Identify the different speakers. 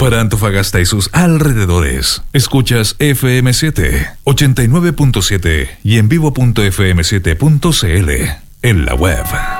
Speaker 1: para Antofagasta y sus alrededores. Escuchas FM7, 89.7 y en vivo.fm7.cl en la web.